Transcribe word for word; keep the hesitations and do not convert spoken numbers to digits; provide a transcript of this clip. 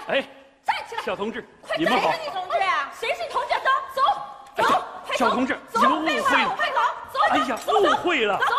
哎， 站起来！ 小同志， 快你们好。 谁是你同志啊？谁是你同志？走走走，快走！ 小同志， 走， 你们误会了。 快走！走！ 哎呀，误会了。 走！